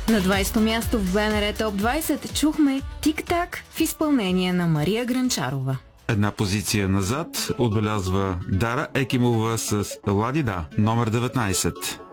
На 20-то място в БНР Топ 20 чухме Тик-так в изпълнение на Мария Гранчарова. Една позиция назад отбелязва Дара Екимова с Ладида, номер 19.